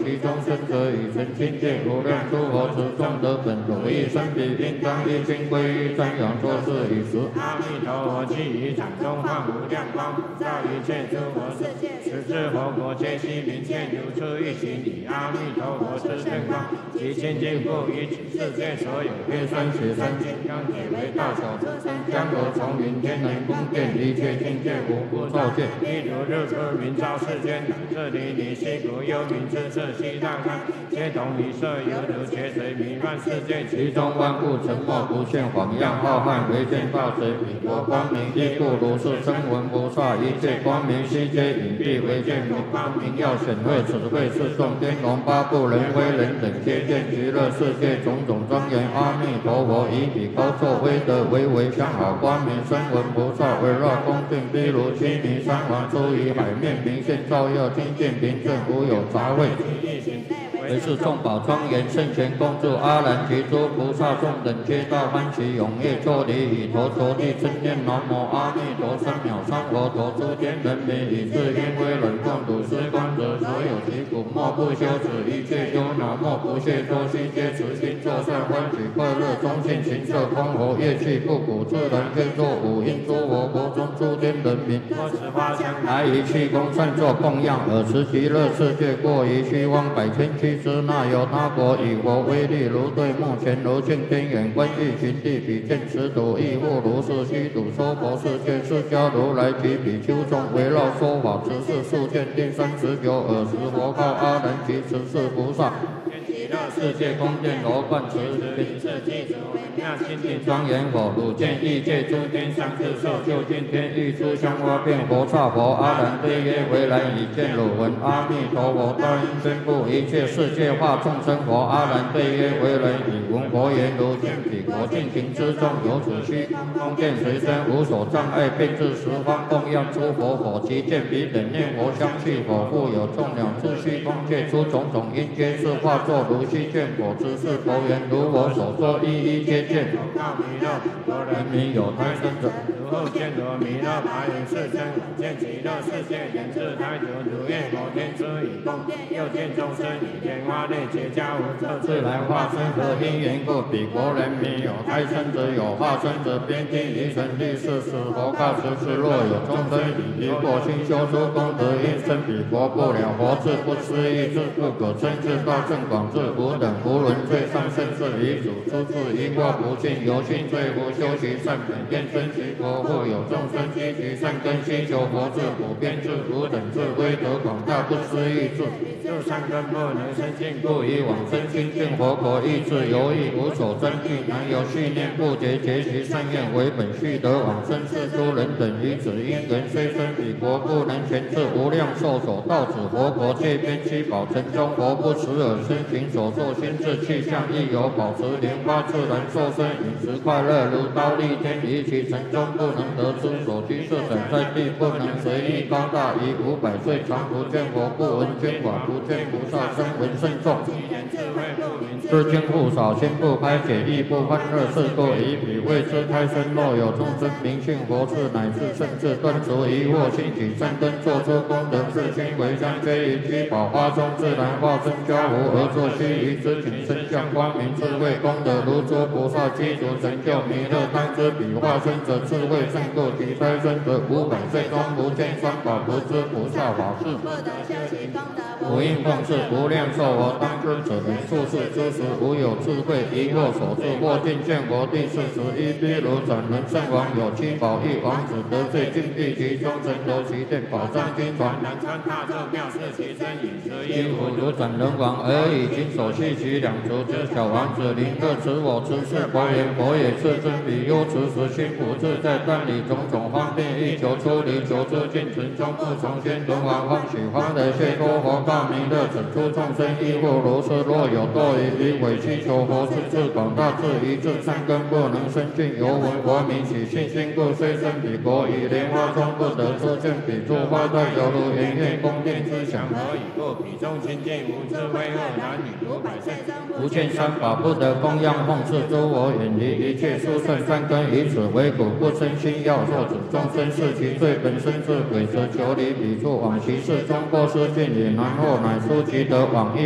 其中生者，以神清界无量诸佛持众得本如意生彼应当一心归依瞻仰作是以时。 阿弥陀佛，其于掌中放无量光，普照一切诸佛世界，十智佛国皆悉明见，如出一行礼。阿弥陀佛之正光，其清净不于世界所有月山雪山金刚铁为大小车山江河丛林天人宫殿一切境界无不照见。譬如日出明照世间，这里离西国幽冥之色西大开，皆同一色犹如劫水弥漫世界， 其中万物沉默不现，晃漾浩瀚，唯见大水彼国光明，亦故如是声闻菩萨一切光明悉皆隐蔽，唯见光明耀显慧，此慧是众天龙八部人非人等皆见极乐世界种种庄严。阿弥陀佛，以彼高坐威德为相好光明声闻菩萨围绕恭敬，譬如须弥山王出于海面，明现照耀清净平正，无有杂秽。为是众宝庄严圣贤恭祝阿难及诸菩萨众等皆大欢喜踊跃作礼，以头着地称念南无阿弥陀三藐三佛陀，诸天人民以至因为忍共睹施观者，所有其苦莫不休止，一切忧恼莫不懈脱，悉皆慈心作善，欢喜快乐中心行色空活，乐器不鼓自然皆作五音，诸佛国中诸天人民多持花香来以气功善作供养，尔时极乐世界过于虚妄百千七之那由他国以佛威力如对目前如镜天眼观欲寻地比见持笃，亦复如是虚度娑婆世界，释迦如来及比丘众围绕说法，持世数见第39。尔时佛告阿难及持世菩萨，世界宫殿罗冠持品是具足微妙清净庄严佛，汝见异界诸天上智受就近天欲出香花变佛刹佛。阿难对曰：为来已见汝闻阿弥陀佛大音宣布一切世界化众生佛。阿难对曰：为来已闻佛言，如见彼国尽情之中，有此虚空殿随身，无所障碍，遍至十方供养诸佛佛。即见彼等念佛香气佛，复有众鸟自虚空界出种种因，皆是化作如虚见佛之是佛言，如我所说，一一皆见。 告弥勒，佛人民有胎生者， 如后见罗弥勒白云世尊，见极乐世界人自胎主，如愿摩天之以供殿，又见众生以莲花类结跏趺这次来化身，何因缘故？彼国人民有胎生者，有化身者，边听于神力是使佛告十世，若有众生以离过心修诸功德，因生彼国不了佛智，不思议智，不可称智大圣广智，无等无伦最上圣智，以主出自一过不尽，由心罪福修习善本，愿生其国，复有众生积其善根，希求佛智，普遍智，无等智，威德广大，不思议智，就善根不能生尽，故以往生清净佛国，意志犹豫，无所争议，难有续念不竭，结其善愿为本，续得往生是诸人等，以此因缘虽生彼国，不能全至无量寿所到此佛国，界边七宝城中，佛不持耳身行所作心智气象，亦有保持莲花自然受身，饮食快乐如刀立天，以其城中不能得知所居设等在地，不能随意高大，以500岁常不见佛，不闻经法，不见菩萨声闻甚众，知经不少，心不开解，亦不欢乐，是故以彼为之胎生。若有众生明信佛智，乃至甚至断除疑惑，兴起善根，作出功德，自心为香，皆于居宝花中自然化身跏趺，而作须臾之景，身相光明智慧功德，如诸菩萨积足成就弥勒当知彼化身者，智慧胜过其胎生者，500岁中不见三宝，不知菩萨法事，无应奉事，无量寿佛当知者，以处世之时，无有智慧疑惑所致，或尽见佛第41，譬如转轮圣王有7宝，一王子得罪禁闭其中，神夺其殿，宝藏金传，南川大咒妙是其身，饮食衣服如转轮王，而以金手系其两足之小王子，临各持我持是佛言，佛也世尊彼忧持时心不自在，但以种种方便欲求出离，求之尽存中不从先轮王欢喜欢得谢脱佛告弥勒，整出众生亦复如是，若有堕于彼委屈求佛智智广大智一智善根不能生尽，犹闻佛名起信心故，虽生彼国，以莲花中不得出见彼诸花带犹如圆月宫殿之祥，何以故？彼中清净无智慧恶男女500岁不见三宝，不得供养奉事诸佛，远离一切殊胜善根，以此为苦，不生心要作主众生是其罪本身，是鬼则求离彼处，往其事中过失尽也，然后乃出其德往诣。